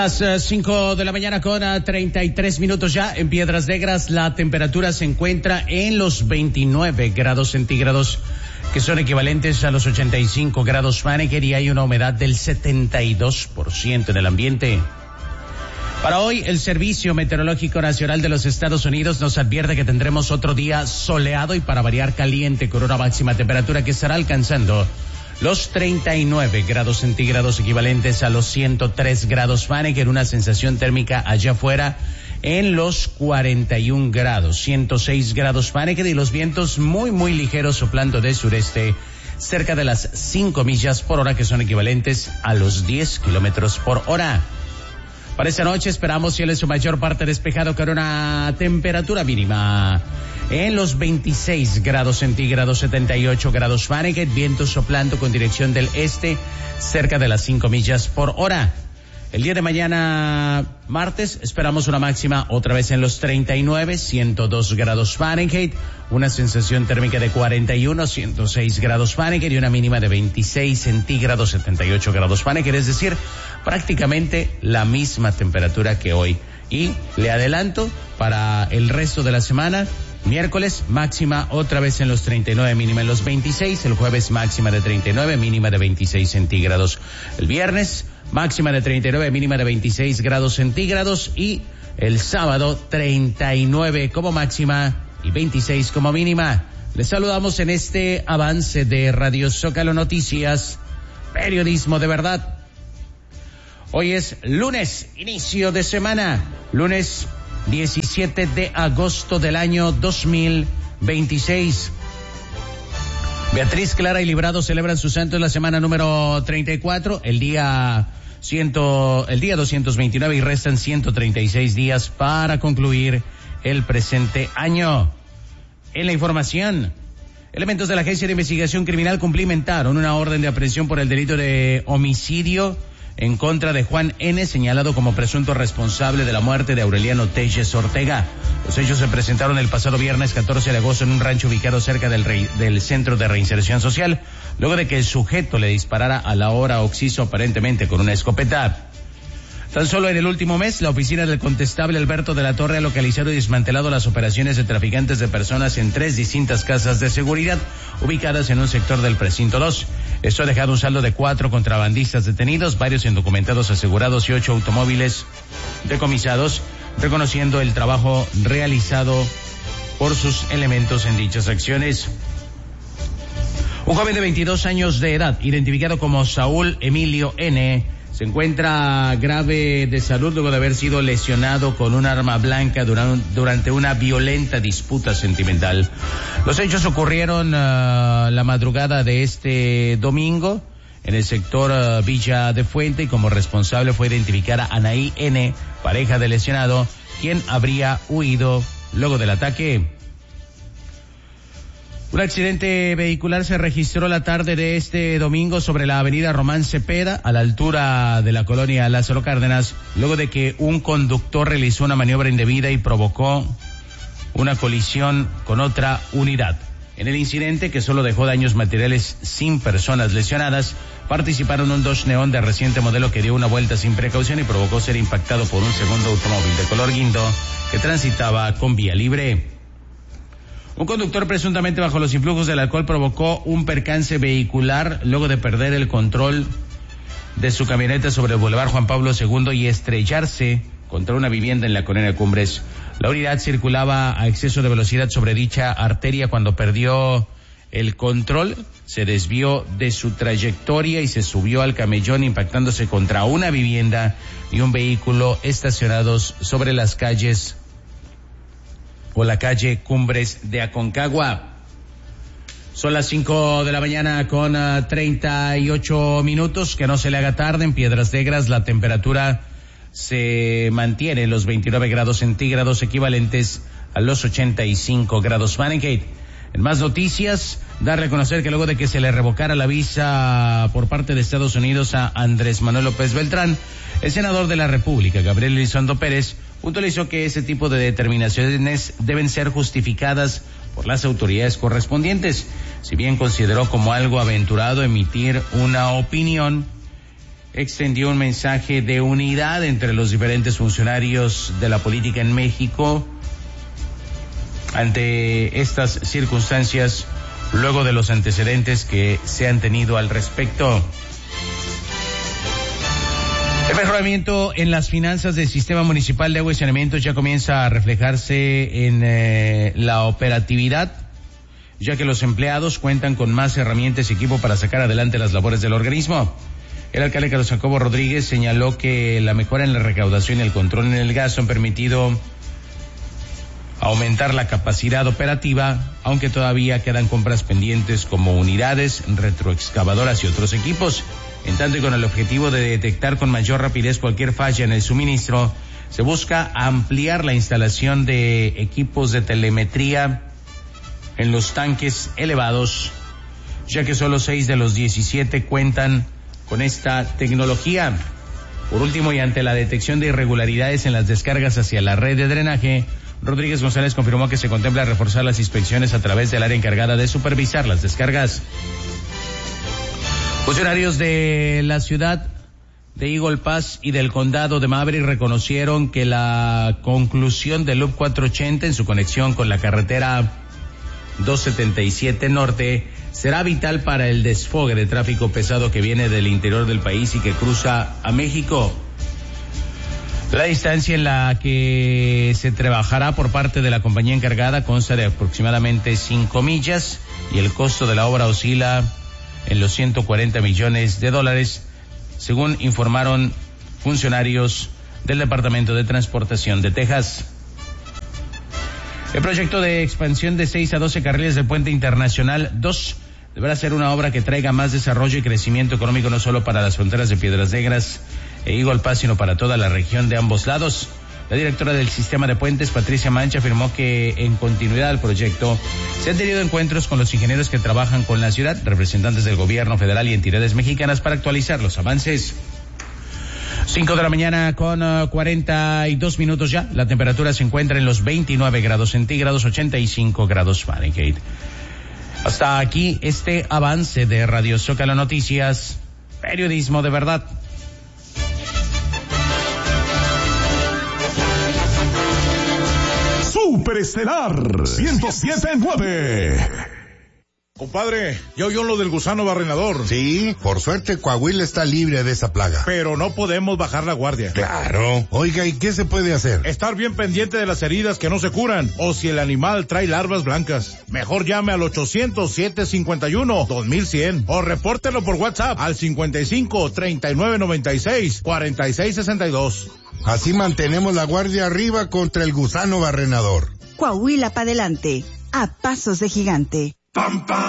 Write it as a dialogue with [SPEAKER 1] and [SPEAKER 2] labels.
[SPEAKER 1] Las 5 de la mañana con 33 minutos ya en Piedras Negras. La temperatura se encuentra en los 29 grados centígrados, que son equivalentes a los 85 grados Fahrenheit, y hay una humedad del 72% en el ambiente. Para hoy, el Servicio Meteorológico Nacional de los Estados Unidos nos advierte que tendremos otro día soleado y para variar caliente, con una máxima temperatura que estará alcanzando los 39 grados centígrados, equivalentes a los 103 grados Fahrenheit, una sensación térmica allá afuera en los 41 grados, 106 grados Fahrenheit, y los vientos muy ligeros soplando de sureste cerca de las 5 millas por hora, que son equivalentes a los 10 kilómetros por hora. Para esta noche esperamos cielo en su mayor parte despejado, con una temperatura mínima en los 26 grados centígrados, 78 grados Fahrenheit, viento soplando con dirección del este cerca de las 5 millas por hora. El día de mañana, martes, esperamos una máxima otra vez en los 39, 102 grados Fahrenheit, una sensación térmica de 41, 106 grados Fahrenheit y una mínima de 26 centígrados, 78 grados Fahrenheit, es decir, prácticamente la misma temperatura que hoy. Y le adelanto, para el resto de la semana, miércoles, máxima otra vez en los 39, mínima en los 26. El jueves, máxima de 39, mínima de 26 centígrados. El viernes, máxima de 39, mínima de 26 grados centígrados. Y el sábado, 39 como máxima y 26 como mínima. Les saludamos en este avance de Radio Zócalo Noticias, periodismo de verdad. Hoy es lunes, inicio de semana, lunes 17 de agosto del año 2026. Beatriz, Clara y Librado celebran su santo en la semana número 34, el día 229, y restan 136 días para concluir el presente año. En la información, elementos de la Agencia de Investigación Criminal cumplimentaron una orden de aprehensión por el delito de homicidio en contra de Juan N., señalado como presunto responsable de la muerte de Aureliano Telles Ortega. Los hechos se presentaron el pasado viernes 14 de agosto en un rancho ubicado cerca del Centro de Reinserción Social, luego de que el sujeto le disparara a la hora occiso, aparentemente con una escopeta. Tan solo en el último mes, la oficina del constable Alberto de la Torre ha localizado y desmantelado las operaciones de traficantes de personas en 3 distintas casas de seguridad ubicadas en un sector del precinto 2. Esto ha dejado un saldo de 4 contrabandistas detenidos, varios indocumentados asegurados y 8 automóviles decomisados, reconociendo el trabajo realizado por sus elementos en dichas acciones. Un joven de 22 años de edad, identificado como Saúl Emilio N., se encuentra grave de salud luego de haber sido lesionado con un arma blanca durante una violenta disputa sentimental. Los hechos ocurrieron la madrugada de este domingo en el sector Villa de Fuente, y como responsable fue identificada Anaí N., pareja del lesionado, quien habría huido luego del ataque. Un accidente vehicular se registró la tarde de este domingo sobre la avenida Román Cepeda, a la altura de la colonia Lázaro Cárdenas, luego de que un conductor realizó una maniobra indebida y provocó una colisión con otra unidad. En el incidente, que solo dejó daños materiales sin personas lesionadas, participaron un Dodge Neon de reciente modelo que dio una vuelta sin precaución y provocó ser impactado por un segundo automóvil de color guindo que transitaba con vía libre. Un conductor presuntamente bajo los influjos del alcohol provocó un percance vehicular luego de perder el control de su camioneta sobre el Boulevard Juan Pablo II y estrellarse contra una vivienda en la colonia Cumbres. La unidad circulaba a exceso de velocidad sobre dicha arteria cuando perdió el control, se desvió de su trayectoria y se subió al camellón, impactándose contra una vivienda y un vehículo estacionados sobre las calles o la calle Cumbres de Aconcagua. Son las 5 de la mañana con 38 minutos. Que no se le haga tarde. En Piedras Negras la temperatura se mantiene en los 29 grados centígrados, equivalentes a los 85 grados Fahrenheit. En más noticias, darle a conocer que luego de que se le revocara la visa por parte de Estados Unidos a Andrés Manuel López Beltrán, el senador de la República, Gabriel Elizondo Pérez, puntualizó que ese tipo de determinaciones deben ser justificadas por las autoridades correspondientes. Si bien consideró como algo aventurado emitir una opinión extendió un mensaje de unidad entre los diferentes funcionarios de la política en México ante estas circunstancias, luego de los antecedentes que se han tenido al respecto. El mejoramiento en las finanzas del Sistema Municipal de Agua y Saneamiento ya comienza a reflejarse en la operatividad, ya que los empleados cuentan con más herramientas y equipo para sacar adelante las labores del organismo. El alcalde Carlos Jacobo Rodríguez señaló que la mejora en la recaudación y el control en el gasto han permitido aumentar la capacidad operativa, aunque todavía quedan compras pendientes como unidades, retroexcavadoras y otros equipos. En tanto y con el objetivo de detectar con mayor rapidez cualquier falla en el suministro, se busca ampliar la instalación de equipos de telemetría en los tanques elevados, ya que solo 6 de los 17 cuentan con esta tecnología. Por último, y ante la detección de irregularidades en las descargas hacia la red de drenaje, Rodríguez González confirmó que se contempla reforzar las inspecciones a través del área encargada de supervisar las descargas. Funcionarios de la ciudad de Eagle Pass y del condado de Maverick reconocieron que la conclusión del Loop 480 en su conexión con la carretera 277 Norte será vital para el desfogue de tráfico pesado que viene del interior del país y que cruza a México. La distancia en la que se trabajará por parte de la compañía encargada consta de aproximadamente 5 millas y el costo de la obra oscila en los $140 millones, según informaron funcionarios del Departamento de Transportación de Texas. El proyecto de expansión de 6 a 12 carriles del Puente Internacional 2 deberá ser una obra que traiga más desarrollo y crecimiento económico no solo para las fronteras de Piedras Negras e Eagle Pass, sino para toda la región de ambos lados. La directora del sistema de puentes, Patricia Mancha, afirmó que en continuidad al proyecto se han tenido encuentros con los ingenieros que trabajan con la ciudad, representantes del gobierno federal y entidades mexicanas para actualizar los avances. 5 de la mañana con 42 minutos ya. La temperatura se encuentra en los 29 grados centígrados, 85 grados Fahrenheit. Hasta aquí este avance de Radio Zócalo Noticias, periodismo de verdad.
[SPEAKER 2] Superestelar 107.9.
[SPEAKER 3] Compadre, ¿ya oyó lo del gusano barrenador?
[SPEAKER 4] Sí, por suerte Coahuila está libre de esa plaga.
[SPEAKER 3] Pero no podemos bajar la guardia.
[SPEAKER 4] Claro. Oiga, ¿y qué se puede hacer?
[SPEAKER 3] Estar bien pendiente de las heridas que no se curan, o si el animal trae larvas blancas. Mejor llame al 800-751-2100 o repórtelo por WhatsApp al 55-3996-4662.
[SPEAKER 4] Así mantenemos la guardia arriba contra el gusano barrenador.
[SPEAKER 5] Coahuila pa' adelante, a pasos de gigante.
[SPEAKER 2] ¡Pam, pam!